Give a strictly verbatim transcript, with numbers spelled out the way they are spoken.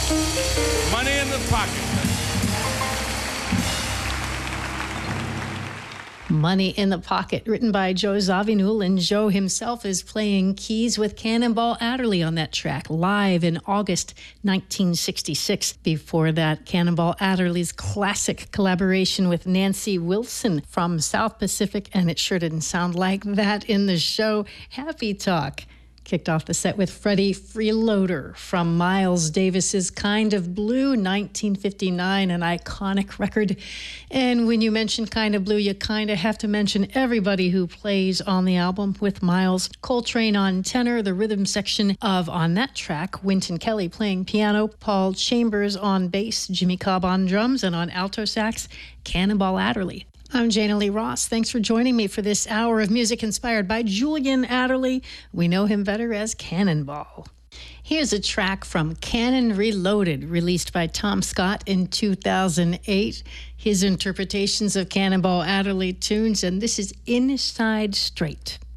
Money in the Pocket. Money in the Pocket, written by Joe Zawinul, and Joe himself is playing keys with Cannonball Adderley on that track, live in August nineteen sixty-six. Before that, Cannonball Adderley's classic collaboration with Nancy Wilson from South Pacific, and it sure didn't sound like that in the show, Happy Talk. Kicked off the set with Freddie Freeloader from Miles Davis's Kind of Blue, nineteen fifty-nine, an iconic record. And when you mention Kind of Blue, you kind of have to mention everybody who plays on the album with Miles. Coltrane on tenor, the rhythm section of on that track, Wynton Kelly playing piano, Paul Chambers on bass, Jimmy Cobb on drums, and on alto sax, Cannonball Adderley. I'm Jana Lee Ross. Thanks for joining me for this hour of music inspired by Julian Adderley. We know him better as Cannonball. Here's a track from Cannon Reloaded, released by Tom Scott in two thousand eight. His interpretations of Cannonball Adderley tunes, and this is Inside Straight.